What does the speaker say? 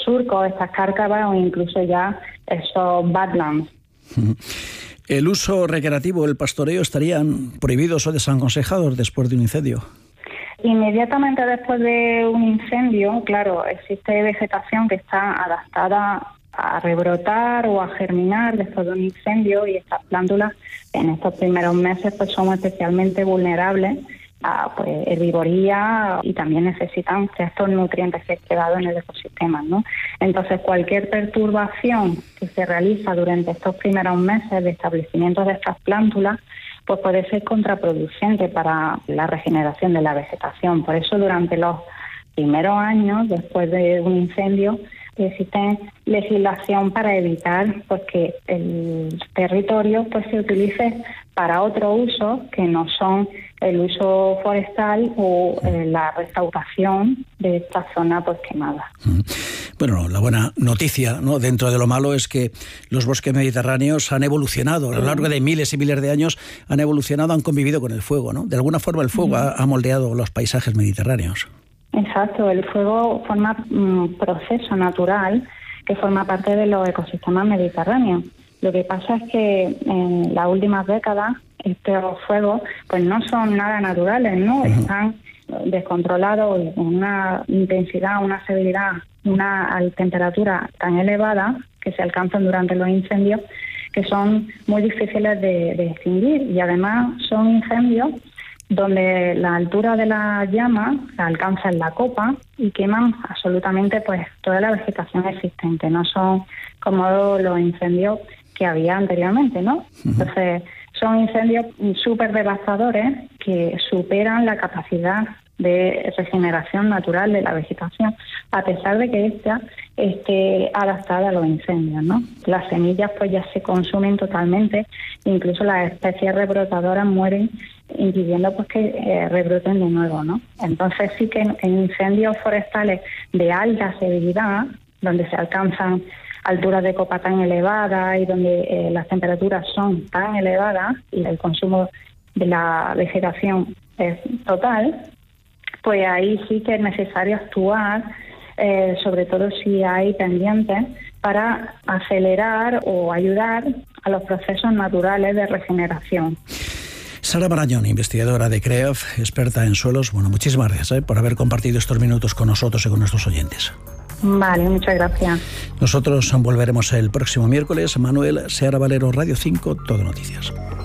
surcos, estas cárcavas o incluso ya esos badlands. ¿El uso recreativo, el pastoreo, estarían prohibidos o desaconsejados después de un incendio? Inmediatamente después de un incendio, claro, existe vegetación que está adaptada a rebrotar o a germinar después de un incendio, y estas plántulas en estos primeros meses pues son especialmente vulnerables a herbivoría, y también necesitan estos nutrientes que han quedado en el ecosistema, ¿no? Entonces, cualquier perturbación que se realiza durante estos primeros meses de establecimiento de estas plántulas pues puede ser contraproducente para la regeneración de la vegetación. Por eso, durante los primeros años, después de un incendio, existe legislación para evitar pues que el territorio pues se utilice para otro uso que no son el uso forestal o la restauración de esta zona pues quemada. Bueno, la buena noticia, ¿no?, dentro de lo malo, es que los bosques mediterráneos han evolucionado a lo largo de miles y miles de años, han evolucionado, han convivido con el fuego, ¿no? De alguna forma el fuego ha moldeado los paisajes mediterráneos. Exacto, el fuego forma un proceso natural que forma parte de los ecosistemas mediterráneos. Lo que pasa es que en las últimas décadas estos fuegos pues no son nada naturales, ¿no? Están descontrolados y con una intensidad, una severidad, una temperatura tan elevada que se alcanzan durante los incendios, que son muy difíciles de extinguir, y además son incendios donde la altura de las llamas alcanza en la copa y queman absolutamente pues toda la vegetación existente. No son como los incendios que había anteriormente, ¿no? Entonces, son incendios súper devastadores que superan la capacidad de regeneración natural de la vegetación, a pesar de que esta esté adaptada a los incendios, ¿no? Las semillas pues ya se consumen totalmente, incluso las especies rebrotadoras mueren, impidiendo pues que rebroten de nuevo, ¿no? Entonces sí que en incendios forestales de alta severidad, donde se alcanzan alturas de copa tan elevadas y donde las temperaturas son tan elevadas y el consumo de la vegetación es total, pues ahí sí que es necesario actuar, sobre todo si hay pendientes, para acelerar o ayudar a los procesos naturales de regeneración. Sara Marañón, investigadora de CREAF, experta en suelos. Bueno, muchísimas gracias por haber compartido estos minutos con nosotros y con nuestros oyentes. Vale, muchas gracias. Nosotros volveremos el próximo miércoles. Manuel Seara Valero, Radio 5, Todo Noticias.